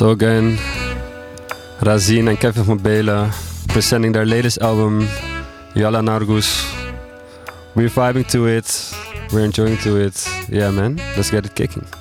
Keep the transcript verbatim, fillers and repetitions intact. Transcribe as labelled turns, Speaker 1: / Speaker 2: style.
Speaker 1: So again, Razin and Kevin van Belen presenting their latest album, Yalla Nargus. We're vibing to it, we're enjoying to it. Yeah man, let's get it kicking.